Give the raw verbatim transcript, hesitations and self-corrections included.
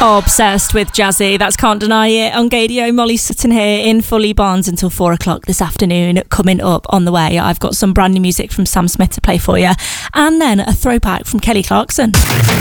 Obsessed with Jazzy, that's Can't Deny It on Gadio. Molly Sutton here in Fully Barnes until four o'clock this afternoon. Coming up on the way, I've got some brand new music from Sam Smith to play for you, and then a throwback from Kelly Clarkson.